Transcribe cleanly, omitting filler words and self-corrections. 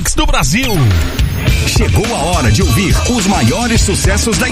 Mix do Brasil. Chegou a hora de ouvir os maiores sucessos da